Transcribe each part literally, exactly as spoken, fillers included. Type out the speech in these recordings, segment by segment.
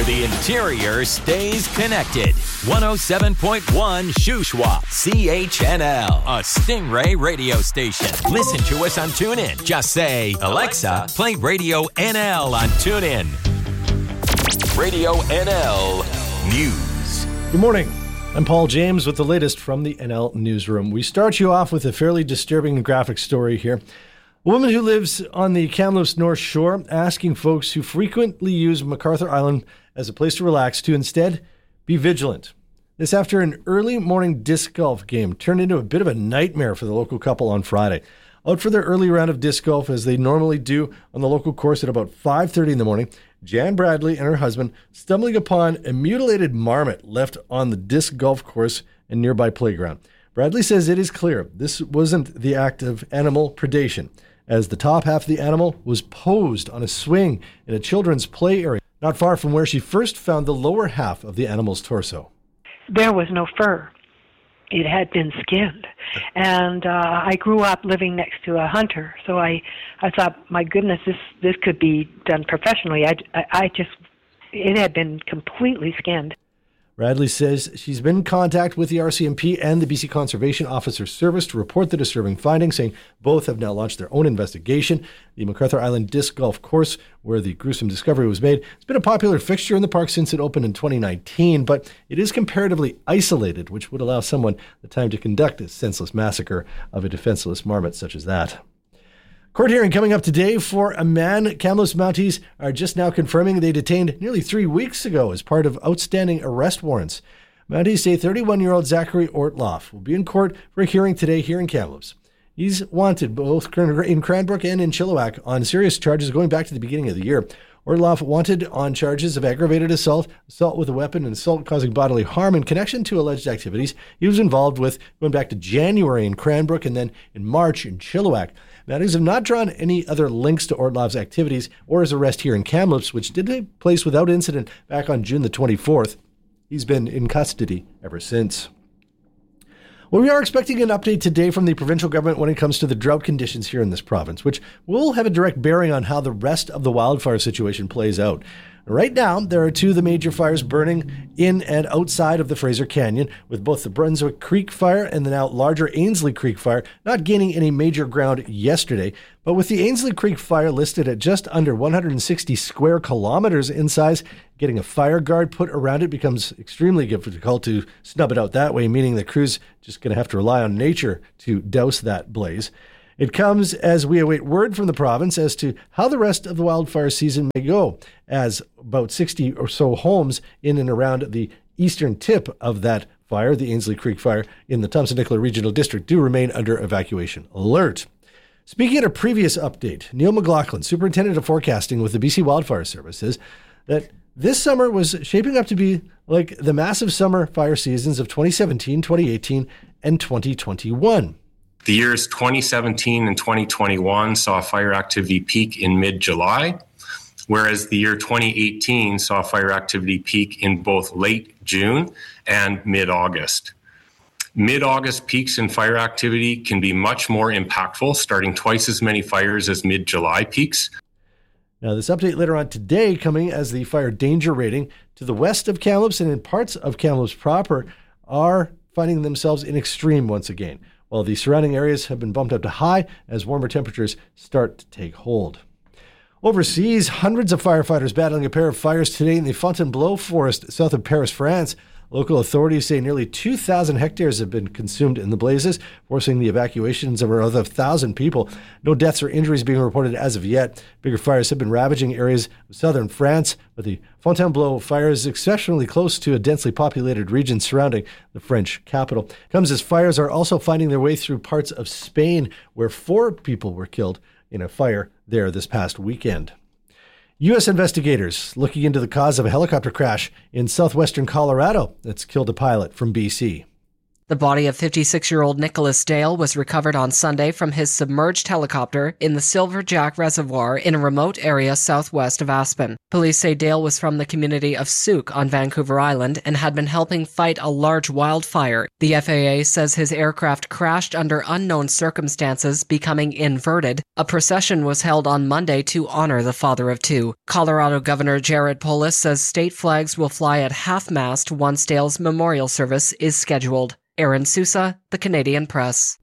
where the interior stays connected. one oh seven point one Shuswap, C H N L, a Stingray radio station. Listen to us on TuneIn. Just say, Alexa, play Radio N L on TuneIn. Radio N L News. Good morning. I'm Paul James with the latest from the N L Newsroom. We start you off with a fairly disturbing and graphic story here. A woman who lives on the Kamloops North Shore asking folks who frequently use MacArthur Island as a place to relax to instead be vigilant. This after an early morning disc golf game turned into a bit of a nightmare for the local couple on Friday. Out for their early round of disc golf, as they normally do on the local course at about five thirty in the morning, Jan Bradley and her husband stumbling upon a mutilated marmot left on the disc golf course and nearby playground. Bradley says it is clear this wasn't the act of animal predation, as the top half of the animal was posed on a swing in a children's play area, not far from where she first found the lower half of the animal's torso. There was no fur. It had been skinned. And uh, I grew up living next to a hunter, so I, I thought, my goodness, this, this could be done professionally. I, I, I just, it had been completely skinned. Bradley says she's been in contact with the R C M P and the B C Conservation Officer Service to report the disturbing findings, saying both have now launched their own investigation. The MacArthur Island disc golf course, where the gruesome discovery was made, has been a popular fixture in the park since it opened in twenty nineteen, but it is comparatively isolated, which would allow someone the time to conduct a senseless massacre of a defenseless marmot such as that. Court hearing coming up today for a man Kamloops Mounties are just now confirming they detained nearly three weeks ago as part of outstanding arrest warrants. Mounties say thirty-one-year-old Zachary Ortloff will be in court for a hearing today here in Kamloops. He's wanted both in Cranbrook and in Chilliwack on serious charges going back to the beginning of the year. Ortloff wanted on charges of aggravated assault, assault with a weapon, and assault causing bodily harm in connection to alleged activities he was involved with going back to January in Cranbrook and then in March in Chilliwack. Mounties have not drawn any other links to Ortloff's activities or his arrest here in Kamloops, which did take place without incident back on June the twenty-fourth. He's been in custody ever since. Well, we are expecting an update today from the provincial government when it comes to the drought conditions here in this province, which will have a direct bearing on how the rest of the wildfire situation plays out. Right now, there are two of the major fires burning in and outside of the Fraser Canyon, with both the Brunswick Creek fire and the now larger Ainslie Creek fire not gaining any major ground yesterday. But with the Ainslie Creek fire listed at just under one hundred sixty square kilometers in size, getting a fire guard put around it becomes extremely difficult to snub it out that way, meaning the crew's just going to have to rely on nature to douse that blaze. It comes as we await word from the province as to how the rest of the wildfire season may go, as about sixty or so homes in and around the eastern tip of that fire, the Ainslie Creek fire in the Thompson-Nicola Regional District, do remain under evacuation alert. Speaking at a previous update, Neil McLaughlin, Superintendent of Forecasting with the B C Wildfire Service, says that this summer was shaping up to be like the massive summer fire seasons of twenty seventeen, twenty eighteen, and twenty twenty-one. The years twenty seventeen and twenty twenty-one saw fire activity peak in mid-July, whereas the year twenty eighteen saw fire activity peak in both late June and mid-August. Mid-August peaks in fire activity can be much more impactful, starting twice as many fires as mid-July peaks. Now, this update later on today coming as the fire danger rating to the west of Kamloops and in parts of Kamloops proper are finding themselves in extreme once again, while the surrounding areas have been bumped up to high as warmer temperatures start to take hold. Overseas, hundreds of firefighters battling a pair of fires today in the Fontainebleau forest south of Paris, France. Local authorities say nearly two thousand hectares have been consumed in the blazes, forcing the evacuations of around one thousand people. No deaths or injuries being reported as of yet. Bigger fires have been ravaging areas of southern France, but the Fontainebleau fire is exceptionally close to a densely populated region surrounding the French capital. It comes as fires are also finding their way through parts of Spain, where four people were killed in a fire there this past weekend. U S investigators looking into the cause of a helicopter crash in southwestern Colorado that's killed a pilot from B C. The body of fifty-six-year-old Nicholas Dale was recovered on Sunday from his submerged helicopter in the Silverjack Reservoir in a remote area southwest of Aspen. Police say Dale was from the community of Souk on Vancouver Island and had been helping fight a large wildfire. The F A A says his aircraft crashed under unknown circumstances, becoming inverted. A procession was held on Monday to honor the father of two. Colorado Governor Jared Polis says state flags will fly at half-mast once Dale's memorial service is scheduled. Aaron Sousa, The Canadian Press.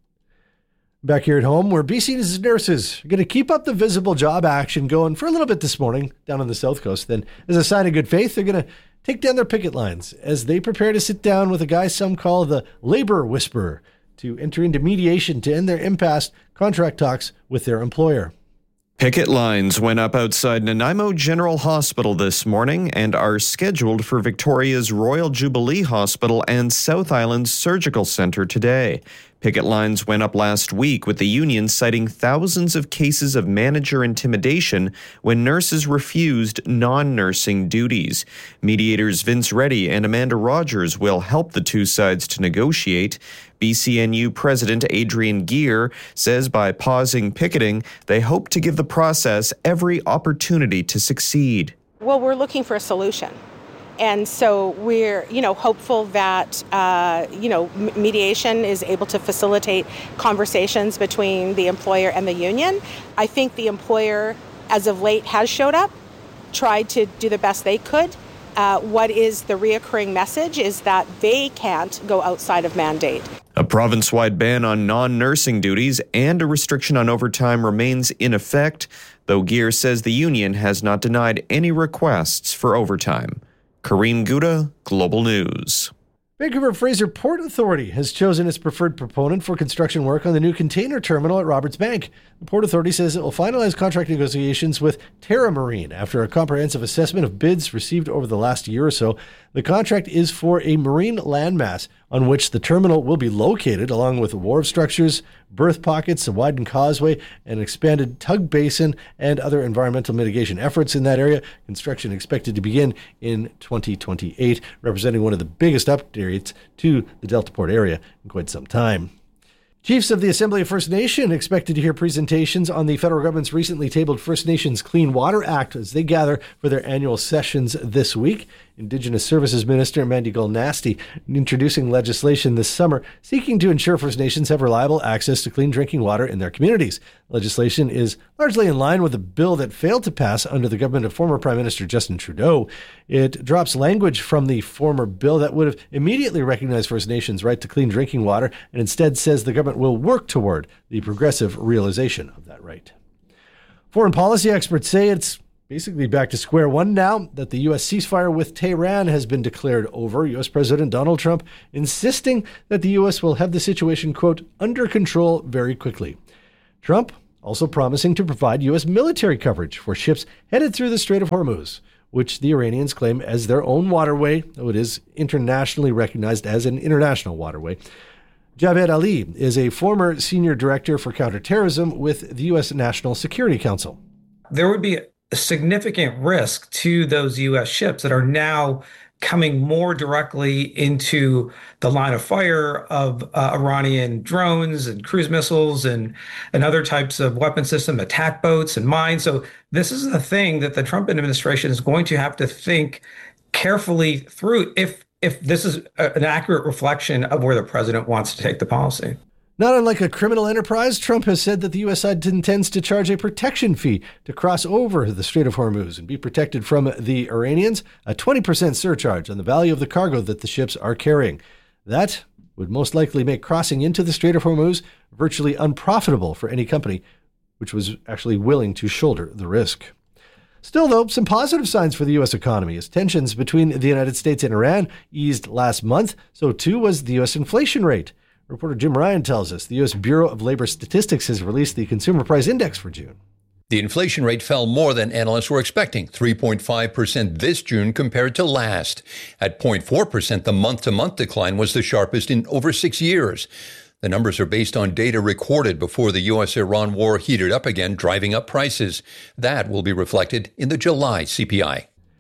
Back here at home, where B C nurses are going to keep up the visible job action going for a little bit this morning down on the South Coast. Then, as a sign of good faith, they're going to take down their picket lines as they prepare to sit down with a guy some call the labor whisperer to enter into mediation to end their impasse contract talks with their employer. Picket lines went up outside Nanaimo General Hospital this morning and are scheduled for Victoria's Royal Jubilee Hospital and South Island Surgical Centre today. Picket lines went up last week with the union citing thousands of cases of manager intimidation when nurses refused non-nursing duties. Mediators Vince Reddy and Amanda Rogers will help the two sides to negotiate. B C N U President Adrian Geer says by pausing picketing, they hope to give the process every opportunity to succeed. Well, we're looking for a solution. And so we're, you know, hopeful that, uh, you know, mediation is able to facilitate conversations between the employer and the union. I think the employer, as of late, has showed up, tried to do the best they could. Uh, what is the reoccurring message is that they can't go outside of mandate. A province-wide ban on non-nursing duties and a restriction on overtime remains in effect, though Geer says the union has not denied any requests for overtime. Kareem Gouda, Global News. Vancouver Fraser Port Authority has chosen its preferred proponent for construction work on the new container terminal at Roberts Bank. The Port Authority says it will finalize contract negotiations with Terra Marine after a comprehensive assessment of bids received over the last year or so. The contract is for a marine landmass on which the terminal will be located, along with wharf structures, berth pockets, a widened causeway, an expanded tug basin, and other environmental mitigation efforts in that area. Construction expected to begin in twenty twenty-eight, representing one of the biggest upgrades to the Delta Port area in quite some time. Chiefs of the Assembly of First Nation expected to hear presentations on the federal government's recently tabled First Nations Clean Water Act as they gather for their annual sessions this week. Indigenous Services Minister Mandy Gulnasty introducing legislation this summer seeking to ensure First Nations have reliable access to clean drinking water in their communities. Legislation is largely in line with a bill that failed to pass under the government of former Prime Minister Justin Trudeau. It drops language from the former bill that would have immediately recognized First Nations' right to clean drinking water and instead says the government will work toward the progressive realization of that right. Foreign policy experts say it's basically back to square one now that the U S ceasefire with Tehran has been declared over. U S President Donald Trump insisting that the U S will have the situation, quote, under control very quickly. Trump also promising to provide U S military coverage for ships headed through the Strait of Hormuz, which the Iranians claim as their own waterway, though it is internationally recognized as an international waterway. Javed Ali is a former senior director for counterterrorism with the U S National Security Council. There would be a significant risk to those U S ships that are now coming more directly into the line of fire of uh, Iranian drones and cruise missiles and, and other types of weapon system, attack boats and mines. So this is the thing that the Trump administration is going to have to think carefully through if if this is a, an accurate reflection of where the president wants to take the policy. Not unlike a criminal enterprise, Trump has said that the U S side intends to charge a protection fee to cross over the Strait of Hormuz and be protected from the Iranians, a twenty percent surcharge on the value of the cargo that the ships are carrying. That would most likely make crossing into the Strait of Hormuz virtually unprofitable for any company which was actually willing to shoulder the risk. Still, though, some positive signs for the U S economy as tensions between the United States and Iran eased last month. So too was the U S inflation rate. Reporter Jim Ryan tells us the U S Bureau of Labor Statistics has released the Consumer Price Index for June. The inflation rate fell more than analysts were expecting, three point five percent this June compared to last. At zero point four percent, the month-to-month decline was the sharpest in over six years. The numbers are based on data recorded before the U S Iran war heated up again, driving up prices. That will be reflected in the July C P I.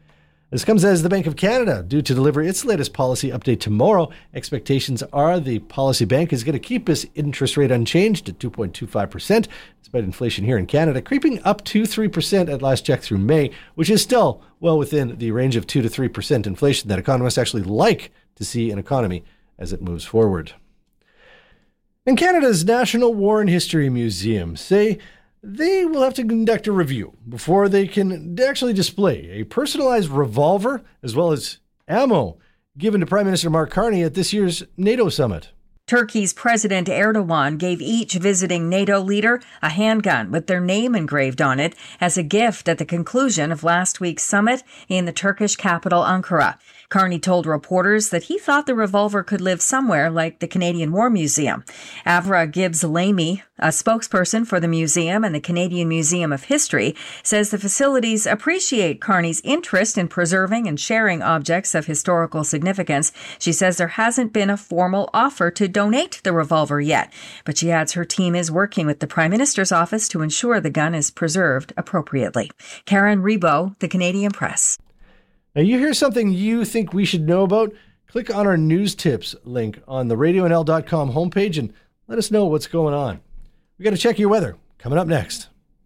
This comes as the Bank of Canada, due to deliver its latest policy update tomorrow. Expectations are the policy bank is going to keep its interest rate unchanged at two point two five percent, despite inflation here in Canada creeping up to three percent at last check through May, which is still well within the range of two to three percent inflation that economists actually like to see in an economy as it moves forward. And Canada's National War and History Museum say they will have to conduct a review before they can actually display a personalized revolver as well as ammo given to Prime Minister Mark Carney at this year's NATO summit. Turkey's President Erdogan gave each visiting NATO leader a handgun with their name engraved on it as a gift at the conclusion of last week's summit in the Turkish capital, Ankara. Carney told reporters that he thought the revolver could live somewhere like the Canadian War Museum. Avra Gibbs-Lamy, a spokesperson for the museum and the Canadian Museum of History, says the facilities appreciate Carney's interest in preserving and sharing objects of historical significance. She says there hasn't been a formal offer to donate the revolver yet, but she adds her team is working with the Prime Minister's office to ensure the gun is preserved appropriately. Karen Rebo, The Canadian Press. Now, you hear something you think we should know about? Click on our news tips link on the radio n l dot com homepage and let us know what's going on. We got to check your weather. Coming up next.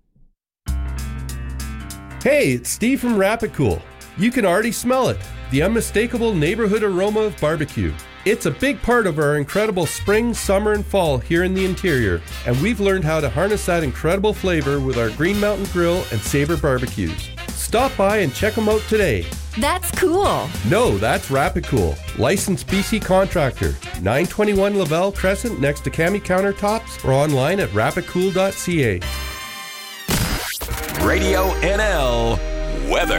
Hey, it's Steve from Rapid Cool. You can already smell it, the unmistakable neighborhood aroma of barbecue. It's a big part of our incredible spring, summer, and fall here in the interior, and we've learned how to harness that incredible flavor with our Green Mountain Grill and Sabre barbecues. Stop by and check them out today. That's cool. No, that's Rapid Cool. Licensed B C contractor. nine twenty-one Lavelle Crescent next to Cami Countertops or online at rapid cool dot c a. Radio N L weather.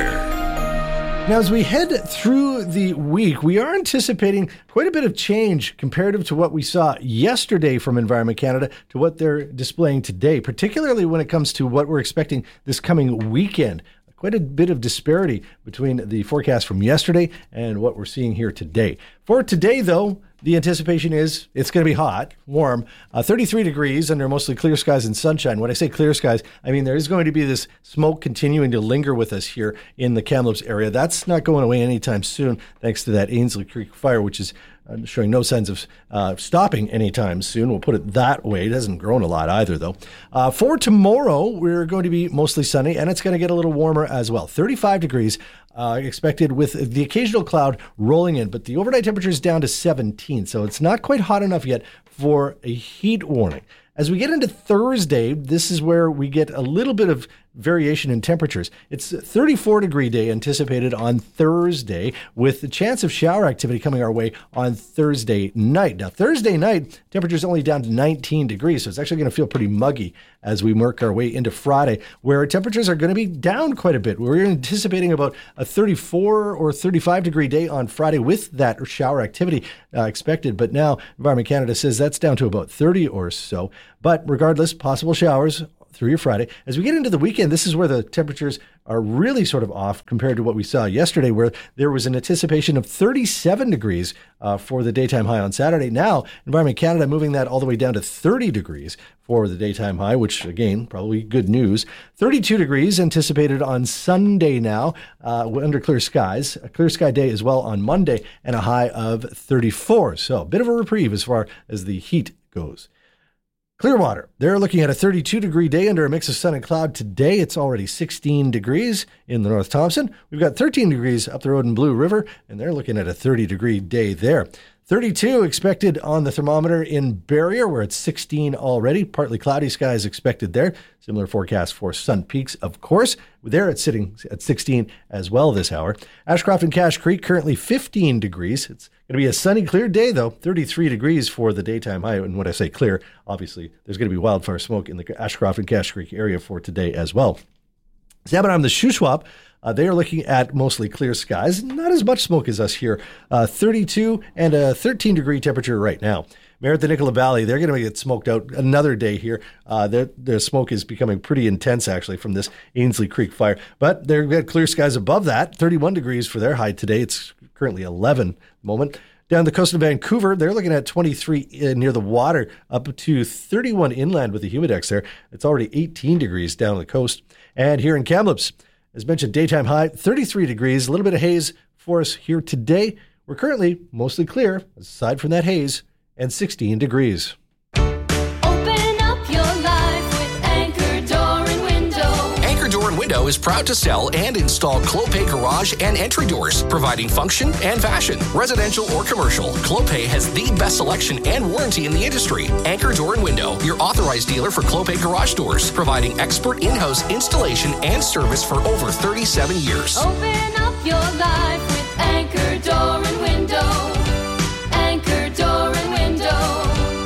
Now, as we head through the week, we are anticipating quite a bit of change comparative to what we saw yesterday from Environment Canada to what they're displaying today, particularly when it comes to what we're expecting this coming weekend. Quite a bit of disparity between the forecast from yesterday and what we're seeing here today. For today, though, the anticipation is it's going to be hot, warm, uh, thirty-three degrees under mostly clear skies and sunshine. When I say clear skies, I mean there is going to be this smoke continuing to linger with us here in the Kamloops area. That's not going away anytime soon, thanks to that Ainslie Creek fire, which is uh, showing no signs of uh, stopping anytime soon. We'll put it that way. It hasn't grown a lot either, though. Uh, for tomorrow, we're going to be mostly sunny, and it's going to get a little warmer as well. thirty-five degrees. Uh, expected with the occasional cloud rolling in, but the overnight temperature is down to seventeen, so it's not quite hot enough yet for a heat warning. As we get into Thursday, this is where we get a little bit of variation in temperatures. It's a thirty-four degree day anticipated on Thursday, with the chance of shower activity coming our way on Thursday night. Now, Thursday night, temperature's only down to nineteen degrees, so it's actually going to feel pretty muggy as we work our way into Friday, where temperatures are going to be down quite a bit. We're anticipating about a thirty-four or thirty-five degree day on Friday with that shower activity uh, expected, but now Environment Canada says that's down to about thirty or so. But regardless, possible showers through your Friday. As we get into the weekend, this is where the temperatures are really sort of off compared to what we saw yesterday, where there was an anticipation of thirty-seven degrees uh, for the daytime high on Saturday. Now, Environment Canada moving that all the way down to thirty degrees for the daytime high, which, again, probably good news. thirty-two degrees anticipated on Sunday now, uh, under clear skies. A clear sky day as well on Monday, and a high of thirty-four. So a bit of a reprieve as far as the heat goes. Clearwater, they're looking at a thirty-two degree day under a mix of sun and cloud today. It's already sixteen degrees in the North Thompson. We've got thirteen degrees up the road in Blue River, and they're looking at a thirty degree day there. thirty-two expected on the thermometer in Barrier, where it's sixteen already. Partly cloudy skies expected there. Similar forecast for Sun Peaks, of course. There it's sitting at sixteen as well this hour. Ashcroft and Cache Creek, currently fifteen degrees. It's going to be a sunny, clear day, though. thirty-three degrees for the daytime high. And when I say clear, obviously, there's going to be wildfire smoke in the Ashcroft and Cache Creek area for today as well. Zabanam, the Shuswap, uh, they are looking at mostly clear skies. Not as much smoke as us here. Uh, thirty-two and a thirteen degree temperature right now. Merritt, the Nicola Valley, they're going to get smoked out another day here. Uh, their, their smoke is becoming pretty intense, actually, from this Ainslie Creek fire. But they've got clear skies above that. thirty-one degrees for their high today. It's currently eleven at the moment. Down the coast of Vancouver, they're looking at twenty-three near the water, up to thirty-one inland with the humidex there. It's already eighteen degrees down the coast. And here in Kamloops, As mentioned, daytime high, thirty-three degrees, a little bit of haze for us here today. We're currently mostly clear, aside from that haze, and sixteen degrees. Window is proud to sell and install Clopay garage and entry doors, providing function and fashion. Residential or commercial, Clopay has the best selection and warranty in the industry. Anchor Door and Window, your authorized dealer for Clopay garage doors, providing expert in-house installation and service for over thirty-seven years. Open up your life with Anchor Door and Window. Anchor Door and Window.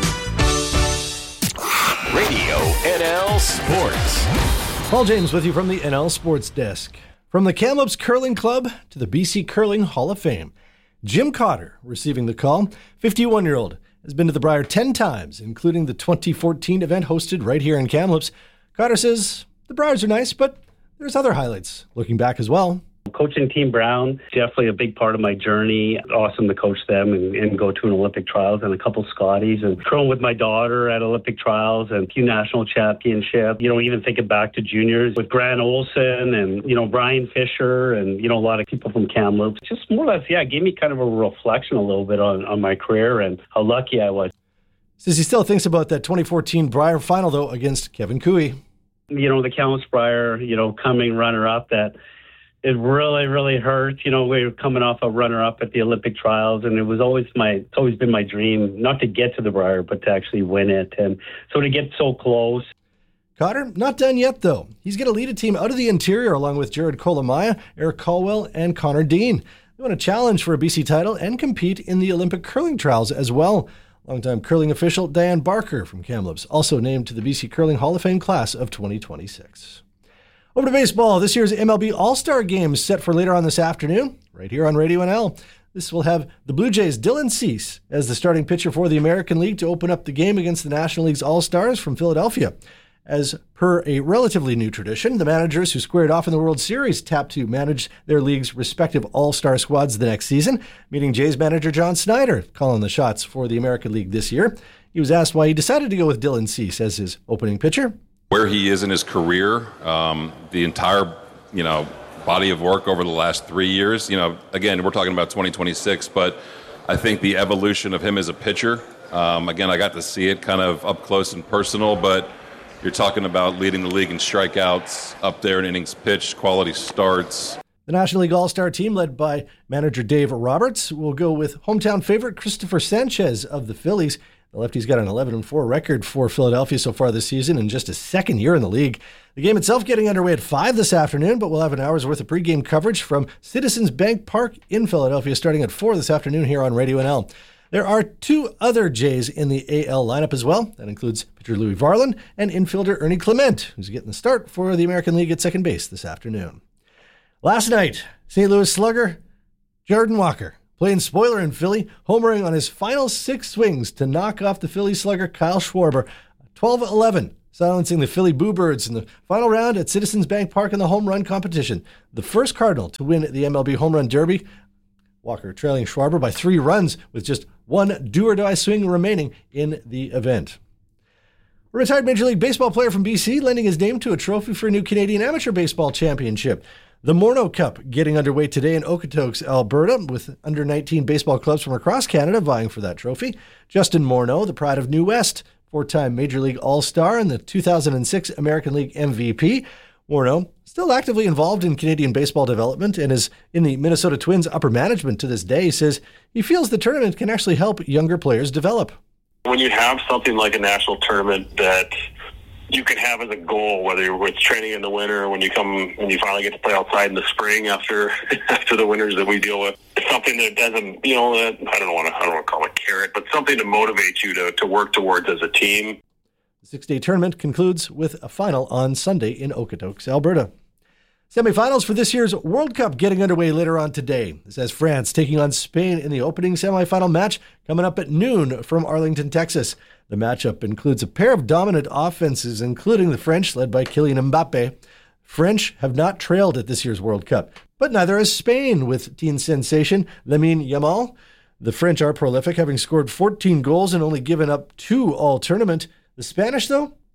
Radio N L Sports. Paul James with you from the N L Sports Desk. From the Kamloops Curling Club to the B C Curling Hall of Fame, Jim Cotter receiving the call. fifty-one-year-old has been to the Brier ten times, including the twenty fourteen event hosted right here in Kamloops. Cotter says the Briers are nice, but there's other highlights looking back as well. Coaching Team Brown, definitely a big part of my journey. Awesome to coach them and, and go to an Olympic trials and a couple Scotties, and curling with my daughter at Olympic trials and a few national championships. You know, even thinking back to juniors with Grant Olson and, you know, Brian Fisher and, you know, a lot of people from Kamloops. Just more or less, yeah, it gave me kind of a reflection a little bit on, on my career and how lucky I was. Says he still thinks about that twenty fourteen Brier final, though, against Kevin Cooey. You know, the Kamloops Brier, you know, coming runner-up, that it really, really hurt. You know, we were coming off a runner-up at the Olympic trials, and it was always my, it's always been my dream, not to get to the Brier, but to actually win it. And so to get so close. Cotter, not done yet, though. He's going to lead a team out of the interior along with Jared Kolomaya, Eric Caldwell, and Connor Dean. They want a challenge for a B C title and compete in the Olympic curling trials as well. Longtime curling official Diane Barker from Kamloops, also named to the B C Curling Hall of Fame class of twenty twenty-six. Over to baseball. This year's M L B All-Star Game is set for later on this afternoon, right here on Radio N L. This will have the Blue Jays' Dylan Cease as the starting pitcher for the American League to open up the game against the National League's All-Stars from Philadelphia. As per a relatively new tradition, the managers who squared off in the World Series tap to manage their league's respective All-Star squads the next season, meeting Jays manager John Snyder calling the shots for the American League this year. He was asked why he decided to go with Dylan Cease as his opening pitcher. Where he is in his career, um, the entire, you know, body of work over the last three years. You know, again, we're talking about twenty twenty-six, but I think the evolution of him as a pitcher, um, again, I got to see it kind of up close and personal, but you're talking about leading the league in strikeouts, up there in innings pitched, quality starts. The National League All-Star team, led by manager Dave Roberts, will go with hometown favorite Christopher Sanchez of the Phillies. The lefty's got an eleven and four record for Philadelphia so far this season in just his second year in the league. The game itself getting underway at five this afternoon, but we'll have an hour's worth of pregame coverage from Citizens Bank Park in Philadelphia starting at four this afternoon here on Radio N L. There are two other Jays in the A L lineup as well. That includes pitcher Louis Varland and infielder Ernie Clement, who's getting the start for the American League at second base this afternoon. Last night, Saint Louis slugger Jordan Walker playing spoiler in Philly, homering on his final six swings to knock off the Philly slugger Kyle Schwarber, twelve eleven, silencing the Philly Boo Birds in the final round at Citizens Bank Park in the home run competition. The first Cardinal to win the M L B Home Run Derby. Walker trailing Schwarber by three runs with just one do-or-die swing remaining in the event. A retired Major League Baseball player from B C lending his name to a trophy for a new Canadian Amateur Baseball Championship. The Morneau Cup getting underway today in Okotoks, Alberta, with under nineteen baseball clubs from across Canada vying for that trophy. Justin Morneau, the pride of New West, four-time Major League All-Star and the two thousand six American League M V P. Morneau, still actively involved in Canadian baseball development and is in the Minnesota Twins upper management to this day, he says he feels the tournament can actually help younger players develop. When you have something like a national tournament that you can have as a goal, whether you're with training in the winter or when you come, when you finally get to play outside in the spring after after the winters that we deal with. It's something that doesn't, you know, I don't want to, I don't want to call it carrot, but something to motivate you to, to work towards as a team. The six-day tournament concludes with a final on Sunday in Okotoks, Alberta. Semifinals for this year's World Cup getting underway later on today. This has France taking on Spain in the opening semifinal match coming up at noon from Arlington, Texas. The matchup includes a pair of dominant offenses, including the French, led by Kylian Mbappe. French have not trailed at this year's World Cup, but neither has Spain with teen sensation Lamine Yamal. The French are prolific, having scored fourteen goals and only given up two all-tournament. The Spanish, though,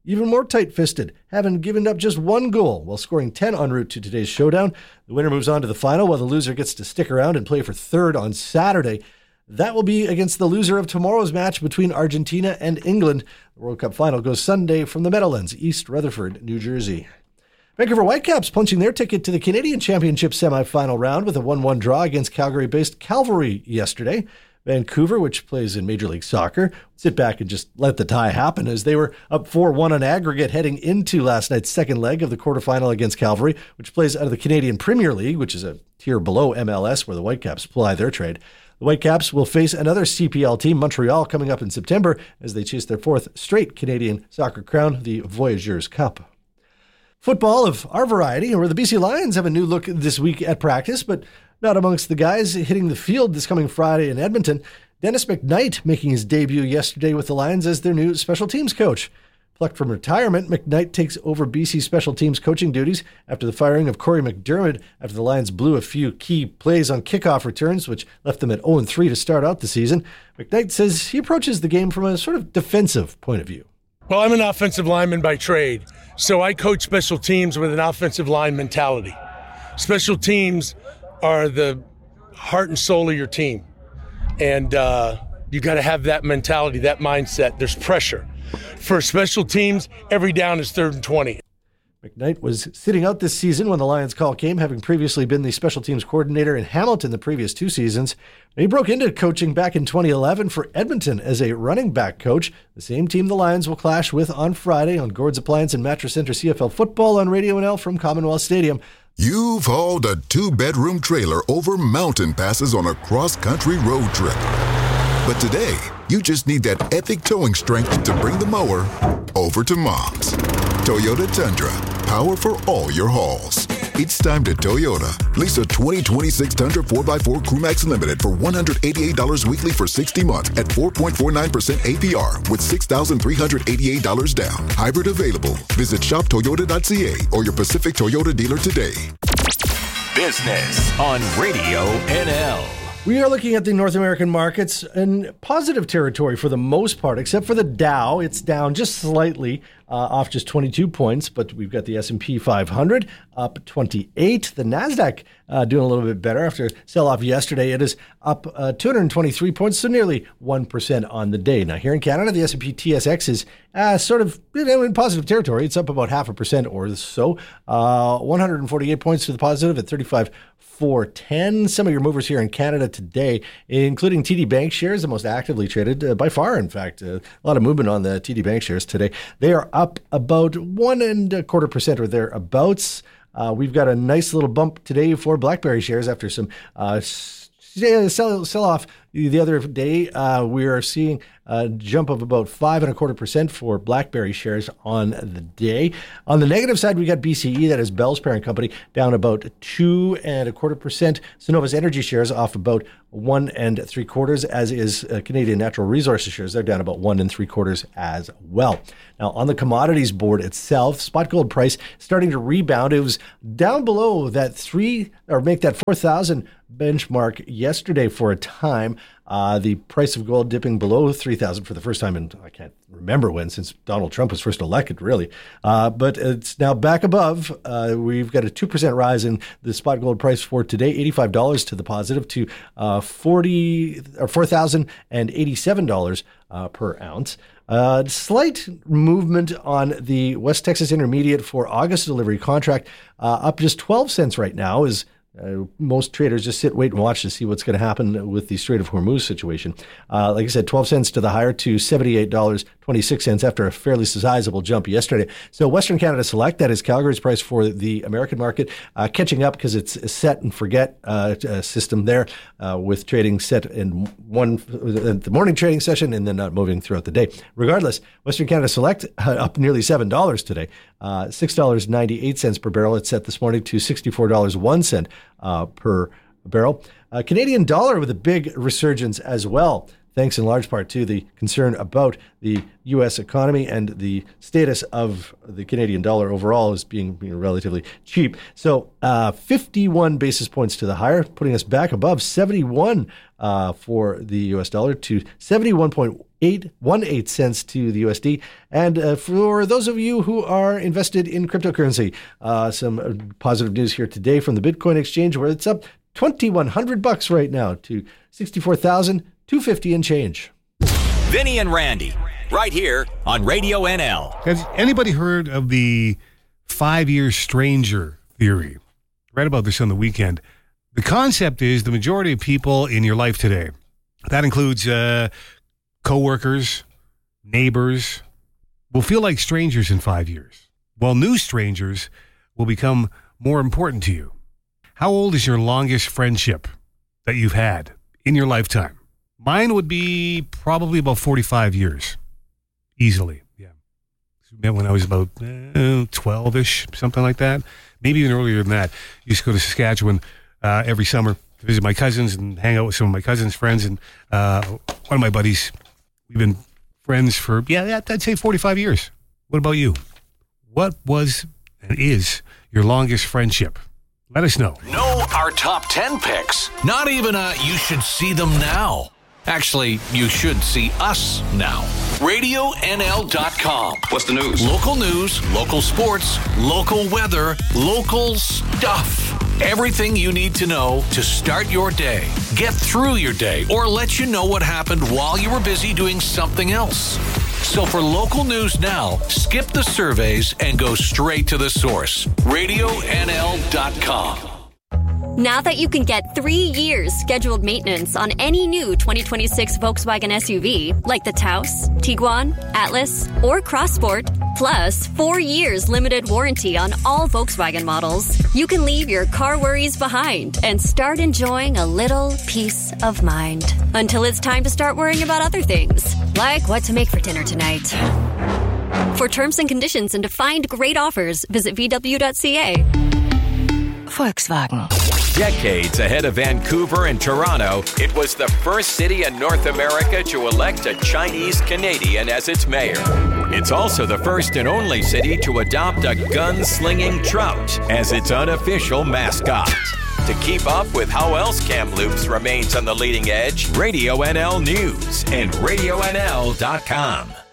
even more tight-fisted, having given up just one goal while scoring ten en route to today's showdown. The winner moves on to the final, while the loser gets to stick around and play for third on Saturday. That will be against the loser of tomorrow's match between Argentina and England. The World Cup final goes Sunday from the Meadowlands, East Rutherford, New Jersey. Vancouver Whitecaps punching their ticket to the Canadian Championship semifinal round with a one one draw against Calgary-based Cavalry yesterday. Vancouver, which plays in Major League Soccer, sit back and just let the tie happen as they were up four one on aggregate heading into last night's second leg of the quarterfinal against Cavalry, which plays out of the Canadian Premier League, which is a tier below M L S where the Whitecaps ply their trade. The Whitecaps will face another C P L team, Montreal, coming up in September as they chase their fourth straight Canadian soccer crown, the Voyageurs Cup. Football of our variety, where the B C Lions have a new look this week at practice, but not amongst the guys hitting the field this coming Friday in Edmonton. Dennis McKnight making his debut yesterday with the Lions as their new special teams coach. Plucked from retirement, McKnight takes over B C special teams coaching duties after the firing of Corey McDermott after the Lions blew a few key plays on kickoff returns, which left them at oh and three to start out the season. McKnight says he approaches the game from a sort of defensive point of view. Well, I'm an offensive lineman by trade, so I coach special teams with an offensive line mentality. Special teams are the heart and soul of your team, and uh, you got to have that mentality, that mindset. There's pressure. For special teams, every down is third and twenty. McKnight was sitting out this season when the Lions call came, having previously been the special teams coordinator in Hamilton the previous two seasons. He broke into coaching back in twenty eleven for Edmonton as a running back coach, the same team the Lions will clash with on Friday on Gord's Appliance and Mattress Center C F L football on Radio N L from Commonwealth Stadium. You've hauled a two-bedroom trailer over mountain passes on a cross-country road trip. But today, you just need that epic towing strength to bring the mower over to Mom's. Toyota Tundra, power for all your hauls. It's time to Toyota. Lease a twenty twenty-six Tundra four by four Crewmax Limited for one hundred eighty-eight dollars weekly for sixty months at four point four nine percent A P R with six thousand three hundred eighty-eight dollars down. Hybrid available. Visit shop toyota dot c a or your Pacific Toyota dealer today. Business on Radio N L. We are looking at the North American markets in positive territory for the most part, except for the Dow. It's down just slightly, uh, off just twenty-two points, but we've got the S and P five hundred up twenty-eight. The NASDAQ uh, doing a little bit better after sell-off yesterday. It is up uh, two hundred twenty-three points, so nearly one percent on the day. Now, here in Canada, the S and P T S X is uh, sort of you know, in positive territory. It's up about half a percent or so. Uh, one hundred forty-eight points to the positive at thirty-five four ten. Some of your movers here in Canada today, including T D Bank shares, the most actively traded uh, by far, in fact. Uh, a lot of movement on the T D Bank shares today. They are up about one and a quarter percent or thereabouts. Uh, we've got a nice little bump today for BlackBerry shares after some uh, sell, sell off the other day. Uh, we are seeing a jump of about five and a quarter percent for BlackBerry shares on the day. On the negative side, we got B C E, that is Bell's parent company, down about two and a quarter percent. Cenovus Energy shares off about one and three quarters, as is uh, Canadian Natural Resources shares. They're down about one and three quarters as well. Now, on the commodities board itself, spot gold price starting to rebound. It was down below that three or make that four thousand benchmark yesterday for a time. Uh, the price of gold dipping below three thousand for the first time in, I can't remember when, since Donald Trump was first elected, really. Uh, but it's now back above. Uh, we've got a two percent rise in the spot gold price for today, eighty-five dollars to the positive to uh, forty or four thousand eighty-seven dollars uh, per ounce. Uh, slight movement on the West Texas Intermediate for August delivery contract, uh, up just twelve cents right now, is Uh, most traders just sit, wait, and watch to see what's going to happen with the Strait of Hormuz situation. Uh, like I said, twelve cents to the higher to seventy-eight dollars and twenty-six cents after a fairly sizable jump yesterday. So Western Canada Select, that is Calgary's price for the American market, uh, catching up because it's a set and forget uh, uh, system there uh, with trading set in one uh, the morning trading session and then not moving throughout the day. Regardless, Western Canada Select uh, up nearly seven dollars today, uh, six dollars and ninety-eight cents per barrel. It's set this morning to sixty-four dollars and one cent Uh, per barrel. Uh, Canadian dollar with a big resurgence as well, thanks in large part to the concern about the U S economy and the status of the Canadian dollar overall as being you know, relatively cheap. So uh, fifty-one basis points to the higher, putting us back above seventy-one uh, for the U S dollar to seventy-one point eight one eight cents to the U S D. And uh, for those of you who are invested in cryptocurrency, uh, some positive news here today from the Bitcoin exchange, where it's up twenty-one hundred bucks right now to sixty-four thousand two hundred fifty and change. Vinny and Randy, right here on Radio N L. Has anybody heard of the five-year stranger theory? Read about this on the weekend. The concept is the majority of people in your life today, that includes uh, co-workers, neighbors, will feel like strangers in five years, while new strangers will become more important to you. How old is your longest friendship that you've had in your lifetime? Mine would be probably about forty-five years, easily. Yeah, met when I was about uh, twelve-ish, something like that. Maybe even earlier than that. I used to go to Saskatchewan uh, every summer to visit my cousins and hang out with some of my cousins' friends. And uh, one of my buddies, we've been friends for, yeah, I'd say forty-five years. What about you? What was and is your longest friendship? Let us know. Know our top ten picks. Not even a you should see them now. Actually, you should see us now. radio N L dot com. What's the news? Local news, local sports, local weather, local stuff. Everything you need to know to start your day, get through your day, or let you know what happened while you were busy doing something else. So for local news now, skip the surveys and go straight to the source. radio N L dot com. Now that you can get three years scheduled maintenance on any new twenty twenty-six Volkswagen S U V, like the Taos, Tiguan, Atlas, or Crossport, plus four years limited warranty on all Volkswagen models, you can leave your car worries behind and start enjoying a little peace of mind. Until it's time to start worrying about other things, like what to make for dinner tonight. For terms and conditions and to find great offers, visit V W dot C A. Volkswagen. Decades ahead of Vancouver and Toronto, it was the first city in North America to elect a Chinese Canadian as its mayor. It's also the first and only city to adopt a gun-slinging trout as its unofficial mascot. To keep up with how else Kamloops remains on the leading edge, Radio N L News and radio N L dot com.